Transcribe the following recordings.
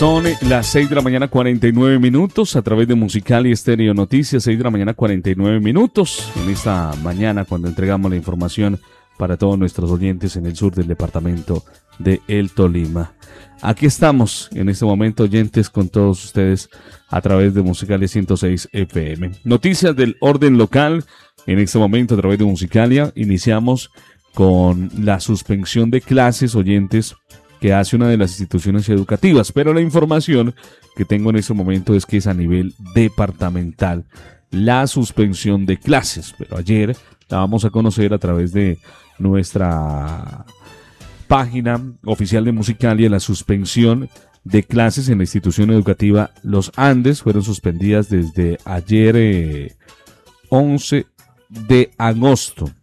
Son las 6 de la mañana 49 minutos a través de Musical y Estéreo Noticias, 6 de la mañana 49 minutos en esta mañana cuando entregamos la información para todos nuestros oyentes en el sur del departamento de El Tolima. Aquí estamos en este momento, oyentes, con todos ustedes a través de Musicalia 106 FM. Noticias del orden local en este momento a través de Musicalia. Iniciamos con la suspensión de clases, oyentes, que hace una de las instituciones educativas, pero la información que tengo en este momento es que es a nivel departamental la suspensión de clases, pero ayer la vamos a conocer a través de nuestra página oficial de Musicalia. La suspensión de clases en la institución educativa Los Andes fueron suspendidas desde ayer 11 de agosto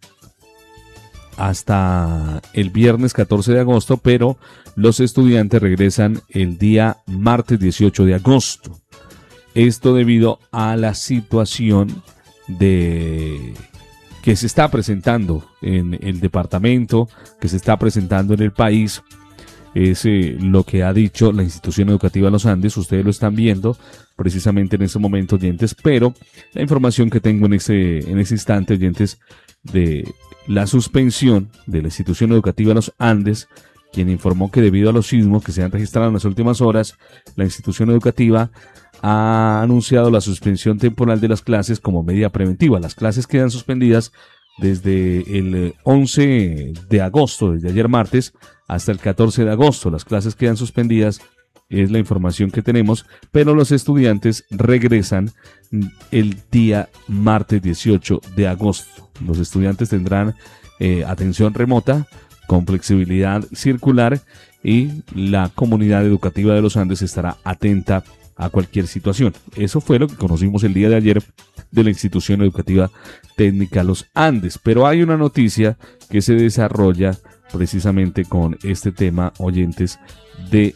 hasta el viernes 14 de agosto, pero los estudiantes regresan el día martes 18 de agosto. Esto debido a la situación que se está presentando en el departamento, que se está presentando en el país. Es lo que ha dicho la institución educativa Los Andes. Ustedes lo están viendo precisamente en este momento, oyentes, pero la información que tengo en ese instante, oyentes, de la suspensión de la institución educativa Los Andes, quien informó que debido a los sismos que se han registrado en las últimas horas, la institución educativa ha anunciado la suspensión temporal de las clases como medida preventiva. Las clases quedan suspendidas desde el 11 de agosto, desde ayer martes, hasta el 14 de agosto. Las clases quedan suspendidas, es la información que tenemos, pero los estudiantes regresan el día martes 18 de agosto. Los estudiantes tendrán atención remota con flexibilidad circular y la comunidad educativa de Los Andes estará atenta a cualquier situación. Eso fue lo que conocimos el día de ayer de la institución educativa técnica Los Andes, pero hay una noticia que se desarrolla precisamente con este tema, oyentes, de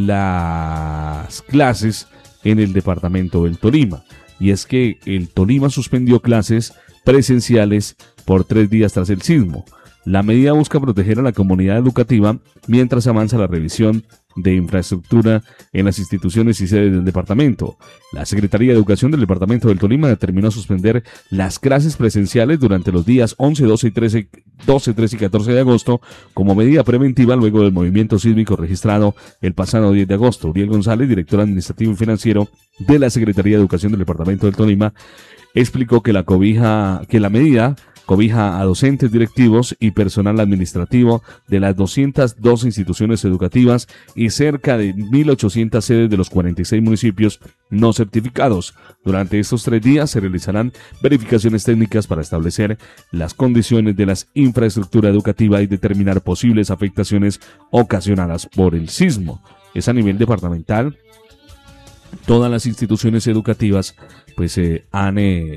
las clases en el departamento del Tolima, y es que el Tolima suspendió clases presenciales por 3 días tras el sismo. La medida busca proteger a la comunidad educativa mientras avanza la revisión de infraestructura en las instituciones y sedes del departamento. La Secretaría de Educación del departamento del Tolima determinó suspender las clases presenciales durante los días 11, 12, 13 y 14 de agosto como medida preventiva luego del movimiento sísmico registrado el pasado 10 de agosto. Uriel González, director administrativo y financiero de la Secretaría de Educación del departamento del Tolima, explicó que la medida cobija a docentes, directivos y personal administrativo de las 202 instituciones educativas y cerca de 1.800 sedes de los 46 municipios no certificados. Durante estos 3 días se realizarán verificaciones técnicas para establecer las condiciones de la infraestructura educativa y determinar posibles afectaciones ocasionadas por el sismo. Es a nivel departamental. Todas las instituciones educativas pues han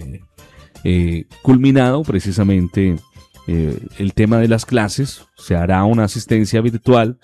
culminado precisamente el tema de las clases. Se hará una asistencia virtual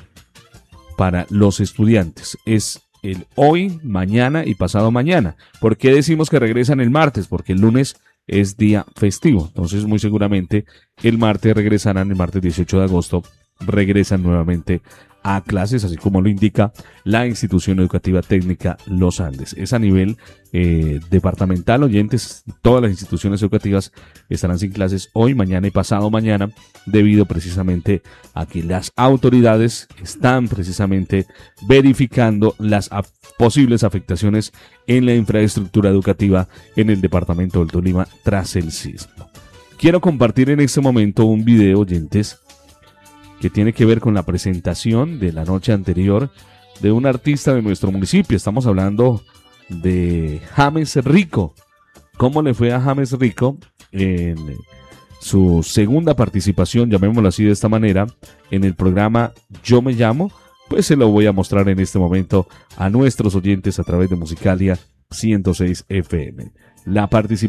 para los estudiantes. Es el hoy, mañana y pasado mañana. ¿Por qué decimos que regresan el martes? Porque el lunes es día festivo. Entonces muy seguramente el martes regresarán, el martes 18 de agosto regresan nuevamente a clases, así como lo indica la institución educativa técnica Los Andes. Es a nivel departamental, oyentes. Todas las instituciones educativas estarán sin clases hoy, mañana y pasado mañana, debido precisamente a que las autoridades están precisamente verificando las posibles afectaciones en la infraestructura educativa en el departamento del Tolima tras el sismo. Quiero compartir en este momento un video, oyentes, que tiene que ver con la presentación de la noche anterior de un artista de nuestro municipio. Estamos hablando de James Rico. ¿Cómo le fue a James Rico en su segunda participación, llamémoslo así de esta manera, en el programa Yo Me Llamo? Pues se lo voy a mostrar en este momento a nuestros oyentes a través de Musicalia 106 FM. La participación